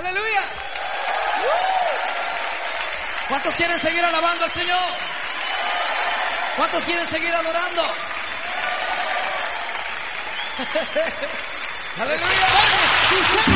¡Aleluya! ¿Cuántos quieren seguir alabando al Señor? ¿Cuántos quieren seguir adorando? ¡Aleluya!